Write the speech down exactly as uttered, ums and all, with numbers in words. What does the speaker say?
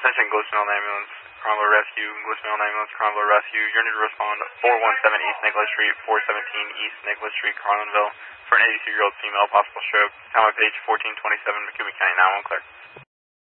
Attention, Ghost Mountain Ambulance, Carmel Rescue, Ghost Mountain Ambulance, Carmel Rescue. You're need to respond four one seven East Nicholas Street, four seventeen East Nicholas Street, Carlinville, for an eighty-two-year-old female, possible stroke. Time of page fourteen twenty-seven, McCoobie County, nine one clear.